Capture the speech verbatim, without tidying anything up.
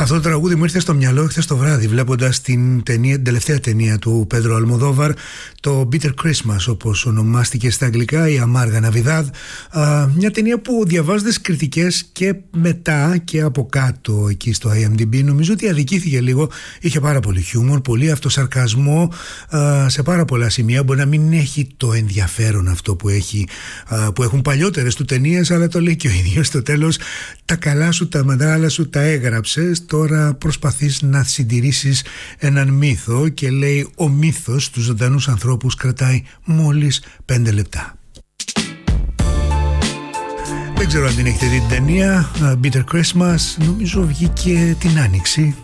Αυτό το τραγούδι μου ήρθε στο μυαλό χθες το βράδυ, βλέποντας την, ταινία, την τελευταία ταινία του Πέντρο Αλμοδόβαρ, το Bitter Christmas, όπως ονομάστηκε στα αγγλικά, η Αμάργα Ναβιδάδ. Μια ταινία που διαβάζοντας κριτικές και μετά και από κάτω εκεί στο άι εμ ντι μπι, νομίζω ότι αδικήθηκε λίγο. Είχε πάρα πολύ χιούμορ, πολύ αυτοσαρκασμό α, σε πάρα πολλά σημεία. Μπορεί να μην έχει το ενδιαφέρον αυτό που, έχει, α, που έχουν παλιότερες του ταινίες, αλλά το λέει και ο ίδιος στο τέλος: τα καλά σου, τα μαντράλα σου τα έγραψες, τώρα προσπαθείς να συντηρήσεις έναν μύθο, και λέει ο μύθος τους ζωντανούς ανθρώπους κρατάει μόλις πέντε λεπτά. Δεν ξέρω αν την έχετε δει την ταινία Bitter Christmas, νομίζω βγήκε την Άνοιξη.